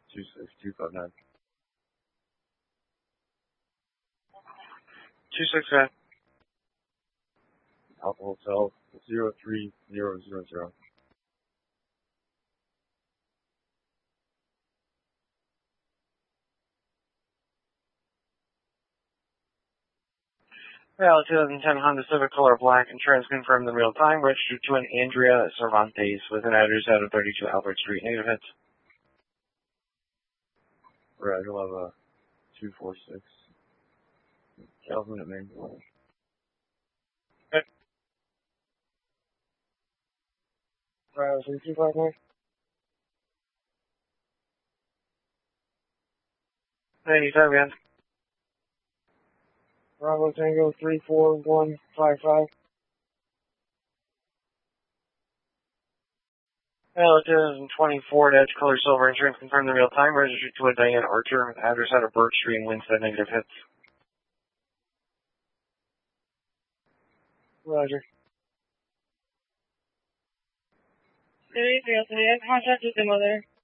26259. 265. Alpha Hotel 03000. Well, 2010 Honda Civic color black, insurance confirmed in real time, registered to an Andrea Cervantes with an address out of 32 Albert Street, negative hits. Right, you'll have a 246. Calvin at Main. Okay. Bravo 3259. 95 again. Bravo Tango 34155. Well, 2024 Edge color silver, insurance confirmed in real time, registered to a Diane Archer, address out of Birch Street in Winston, negative hits. Roger. Anything else? Any contact with the mother?